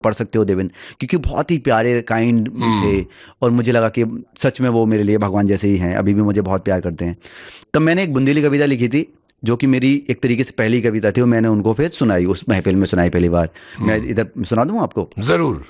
पढ़ सकते हो देवेंद्र, क्योंकि बहुत ही प्यारे काइंड थे और मुझे लगा कि सच में वो मेरे लिए भगवान जैसे ही हैं, अभी भी मुझे बहुत प्यार करते हैं। तब मैंने एक बुंदेली कविता लिखी थी जो कि मेरी एक तरीके से पहली कविता थी, और मैंने उनको फिर सुनाई, उस महफिल में सुनाई पहली बार। मैं इधर सुना दूँ आपको? जरूर।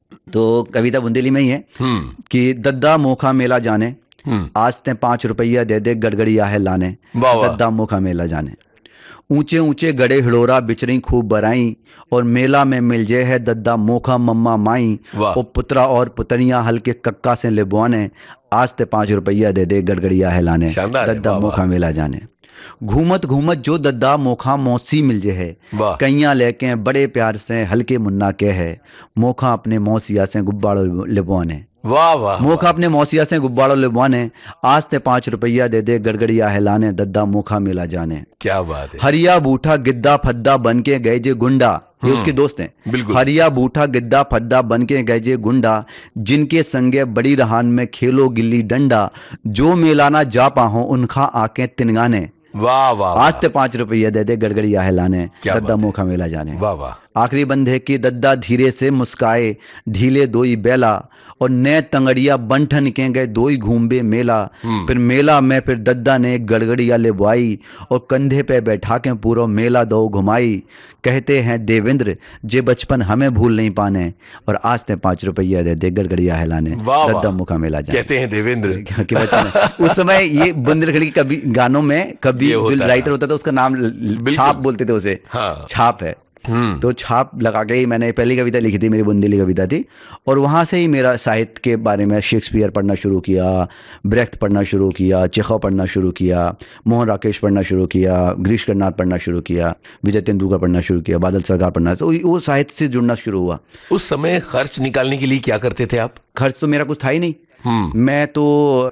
तो कविता बुंदेली में ही है कि दद्दा मोखा मेला जाने, आज ते 5 रुपया दे दे गड़गड़िया है लाने, दद्दा मोखा मेला जाने। ऊंचे ऊंचे गड़े हिड़ोरा बिचरी खूब बराई, और मेला में मिल जे है दद्दा मोखा मम्मा माई, ओ पुत्रा और पुतरियां हल्के कक्का से लिबवाने, आज ते 5 रुपया दे दे गड़गड़िया है लाने, दद्दा मोखा मेला जाने। घूमत घूमत जो दद्दा मोखा मौसी मिल जे है, कैया लेके बड़े प्यार से हल्के मुन्ना के है, मोखा अपने मौसिया से गुब्बाड़ो लिबवाने। वाह वाह। मोखा अपने मौसिया से गुब्बाड़ो लिबवाने, आज ते 5 रुपया दे दे गड़गड़िया हिलाने, दद्दा मोखा मेला जाने। क्या बात है। हरिया बूठा गिद्दा फद्दा बन के गए जे गुंडा, ये उसके दोस्त हैं। बिल्कुल। हरिया बूठा गिद्दा फद्दा बन के गए जे गुंडा, जिनके संगे बड़ी रहान में खेलो गिल्ली डंडा, जो मेलाना जा पाहो उनका आके तिनगाने। वाह वाह। आज ते 5 रुपया दे दे गड़गड़िया हिलाने, दद्दा मोखा मेला जाने। वाह वाह। आखिरी बंधे की दद्दा धीरे से मुस्काए, ढीले दोई बेला, और नए तंगड़िया बंठन के गए दोई घूमबे मेला। फिर मेला में फिर दद्दा ने गड़गड़िया ले बुआई, और कंधे पे बैठा के पूरा मेला दो घुमाई। कहते हैं देवेंद्र जे बचपन हमें भूल नहीं पाने, और आज ते 5 रुपया दे दे गड़गड़िया हिलाने, दद्दा मोखा मेला जाने। कहते हैं देवेंद्र कि बचपन उस समय ये बुंदेलखंड की कभी गानों में कभी जो राइटर होता था उसका नाम छाप बोलते थे उसे। हाँ। छाप है। तो छाप लगा के ही मैंने पहली कविता लिखी थी, मेरी बुंदेली कविता थी, और वहाँ से ही मेरा साहित्य के बारे में शेक्सपियर पढ़ना शुरू किया, ब्रेख्त पढ़ना शुरू किया, चेखव पढ़ना शुरू किया, मोहन राकेश पढ़ना शुरू किया, गिरीश कर्नाड पढ़ना शुरू किया, विजय तेंदुलकर पढ़ना शुरू किया, बादल सरकार पढ़ना, तो वो साहित्य से जुड़ना शुरू हुआ। उस समय खर्च निकालने के लिए क्या करते थे आप? खर्च तो मेरा कुछ था ही नहीं। मैं तो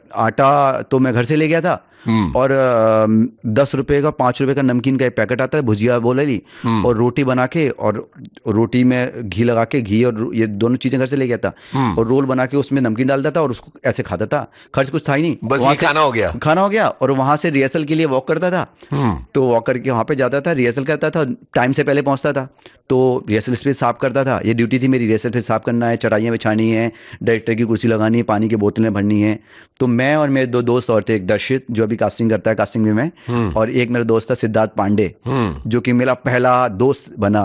आटा तो मैं घर से ले गया था, और 10 रुपए का 5 रुपए का नमकीन का एक पैकेट आता है, भुजिया बोले ली, और रोटी बना के, और रोटी में घी लगा के, घी और ये दोनों चीजें घर से ले गया था, और रोल बना के उसमें नमकीन डालता था और उसको ऐसे खाता था। खर्च कुछ था ही नहीं, बस ये खाना हो गया। और वहां से रिहर्सल के लिए वॉक करता था, तो वॉक करके वहां पे जाता था, रिहर्सल करता था, टाइम से पहले पहुंचता था, तो रिहर्सल स्पेस साफ करता था। ये ड्यूटी थी मेरी, रिहर्सल स्पेस साफ करना है, चटाइयाँ बिछानी है, डायरेक्टर की कुर्सी लगानी है, पानी की बोतलें भरनी है। तो मैं और मेरे 2 दोस्त और थे, एक दर्शित जो अभी कास्टिंग करता है, कास्टिंग में मैं, और एक मेरा दोस्त था सिद्धार्थ पांडे, जो कि मेरा पहला दोस्त बना,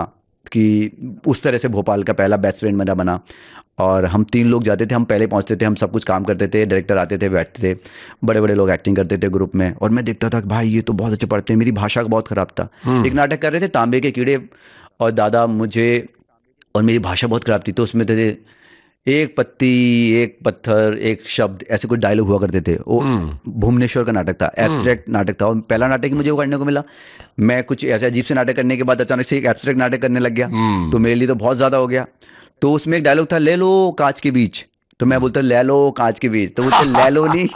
कि उस तरह से भोपाल का पहला बेस्ट फ्रेंड मेरा बना। और हम 3 लोग जाते थे, हम पहले पहुंचते थे, हम सब कुछ काम करते थे, डायरेक्टर आते थे, बैठते थे, बड़े बड़े लोग एक्टिंग करते थे ग्रुप में, और मैं देखता था कि भाई ये तो बहुत अच्छे पढ़ते हैं। मेरी भाषा का बहुत खराब था। एक नाटक कर रहे थे तांबे के कीड़े, और दादा मुझे, और मेरी भाषा बहुत खराब थी, तो उसमें थे एक पत्ती, एक पत्थर, एक शब्द, ऐसे कुछ डायलॉग हुआ करते थे। वो भुवनेश्वर का नाटक था, एब्स्ट्रैक्ट नाटक था, और पहला नाटक ही मुझे वो करने को मिला। मैं कुछ ऐसे अजीब से नाटक करने के बाद अचानक से एक एब्स्ट्रैक्ट नाटक करने लग गया, तो मेरे लिए तो बहुत ज़्यादा हो गया। तो उसमें एक डायलॉग था, ले लो कांच के बीच, तो मैं बोलता ले लो कांच के बीच, तो बोलते ले लो नहीं,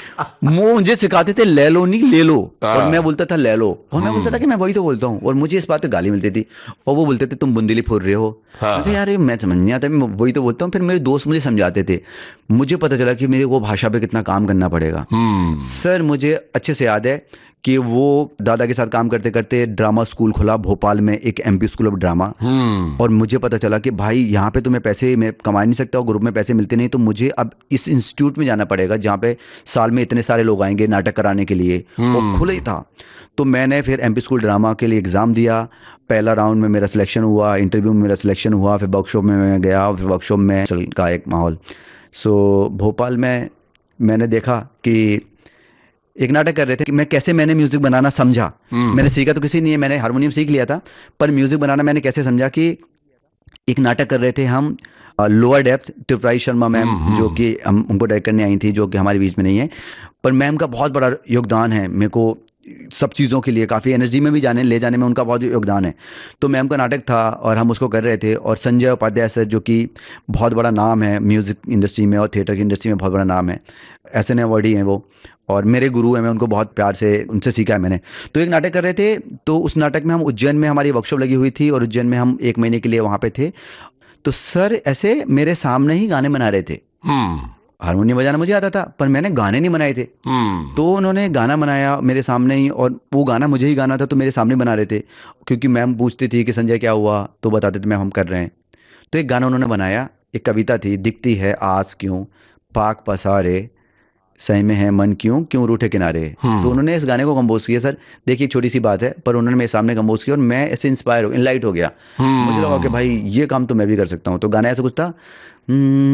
मुझे सिखाते थे ले लो नहीं ले लो, और मैं बोलता था ले लो, और मैं बोलता था कि मैं वही तो बोलता हूँ, और मुझे इस बात पे गाली मिलती थी, और वो बोलते थे तुम बुंदेली फोड़ रहे हो। यार मैं समझ नहीं आता, मैं वही तो बोलता हूँ। फिर मेरे दोस्त मुझे समझाते थे, मुझे पता चला कि मेरे वो भाषा पे कितना काम करना पड़ेगा। सर मुझे अच्छे से याद है कि वो दादा के साथ काम करते करते ड्रामा स्कूल खुला भोपाल में, एक MP स्कूल ऑफ ड्रामा, और मुझे पता चला कि भाई यहाँ पे तो मैं पैसे मैं कमा नहीं सकता, और ग्रुप में पैसे मिलते नहीं, तो मुझे अब इस इंस्टीट्यूट में जाना पड़ेगा जहाँ पे साल में इतने सारे लोग आएंगे नाटक कराने के लिए। वो खुला ही था। तो मैंने फिर MP स्कूल ड्रामा के लिए एग्ज़ाम दिया। पहला राउंड में मेरा सिलेक्शन हुआ, इंटरव्यू में मेरा सिलेक्शन हुआ, फिर वर्कशॉप में मैं गया, फिर वर्कशॉप में का एक माहौल। सो भोपाल में मैंने देखा कि एक नाटक कर रहे थे कि मैं कैसे मैंने म्यूजिक बनाना समझा। मैंने सीखा तो किसी नहीं है, मैंने हारमोनियम सीख लिया था, पर म्यूजिक बनाना मैंने कैसे समझा कि एक नाटक कर रहे थे हम, lower depth, Tripurari Sharma ma'am, जो कि हम उनको डायरेक्ट करने आई थी, जो कि हमारे बीच में नहीं है, पर मैम का बहुत बड़ा योगदान है मेरे को सब चीज़ों के लिए, काफ़ी एनर्जी में भी ले जाने में उनका बहुत योगदान है। तो मैम का नाटक था और हम उसको कर रहे थे, और संजय उपाध्याय सर जो कि बहुत बड़ा नाम है म्यूज़िक इंडस्ट्री में और थिएटर की इंडस्ट्री में, बहुत बड़ा नाम है, SN अवार्डी हैं वो, और मेरे गुरु हैं, मैं उनको बहुत प्यार से उनसे सीखा है मैंने। तो एक नाटक कर रहे थे, तो उस नाटक में हम उज्जैन में, हमारी वर्कशॉप लगी हुई थी, और उज्जैन में हम 1 महीने के लिए वहाँ पे थे। तो सर ऐसे मेरे सामने ही गाने बना रहे थे। हारमोनियम बजाना मुझे आता था, पर मैंने गाने नहीं बनाए थे। तो उन्होंने गाना बनाया मेरे सामने ही, और वो गाना मुझे ही गाना था, तो मेरे सामने बना रहे थे, क्योंकि मैम पूछती थी कि संजय क्या हुआ, तो बताते थे मैम हम कर रहे हैं। तो एक गाना उन्होंने बनाया, एक कविता थी, दिखती है आस क्यों पाक पसारे, सही में है मन क्यों क्यों रूठे किनारे। तो उन्होंने इस गाने को कंपोज किया सर। देखिए छोटी सी बात है, पर उन्होंने मेरे सामने कंपोज किया और मैं ऐसे इंस्पायर हो, इनलाइट हो गया। मुझे लगा कि भाई ये काम तो मैं भी कर सकता हूँ। तो गाना ऐसा कुछ था,